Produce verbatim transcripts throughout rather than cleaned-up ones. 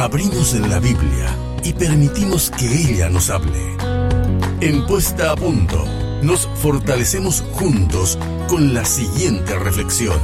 Abrimos la Biblia y permitimos que ella nos hable. En Puesta a Punto, nos fortalecemos juntos con la siguiente reflexión.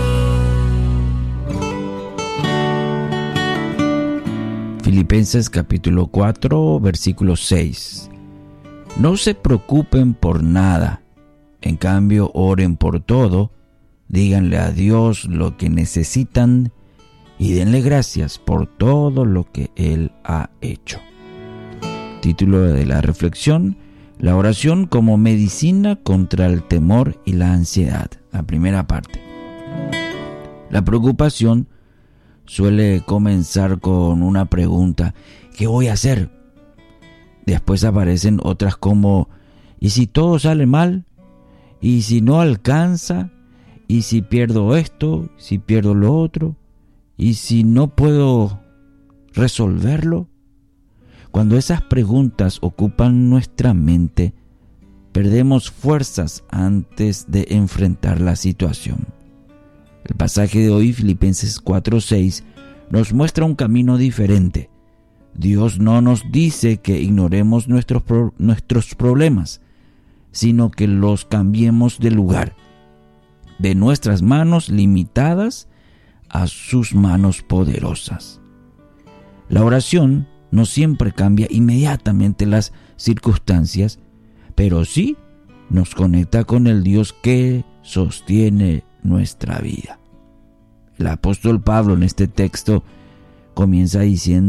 Filipenses capítulo cuatro, versículo seis. No se preocupen por nada, en cambio oren por todo, díganle a Dios lo que necesitan y denle gracias por todo lo que Él ha hecho. Título de la reflexión: la oración como medicina contra el temor y la ansiedad. La primera parte. La preocupación suele comenzar con una pregunta: ¿qué voy a hacer? Después aparecen otras como: ¿y si todo sale mal? ¿Y si no alcanza? ¿Y si pierdo esto? ¿Si pierdo lo otro? ¿Y si no puedo resolverlo? Cuando esas preguntas ocupan nuestra mente, perdemos fuerzas antes de enfrentar la situación. El pasaje de hoy, Filipenses cuatro seis, nos muestra un camino diferente. Dios no nos dice que ignoremos nuestros, pro- nuestros problemas, sino que los cambiemos de lugar, de nuestras manos limitadas a sus manos poderosas. La oración no siempre cambia inmediatamente las circunstancias, pero sí nos conecta con el Dios que sostiene nuestra vida. El apóstol Pablo en este texto comienza diciendo: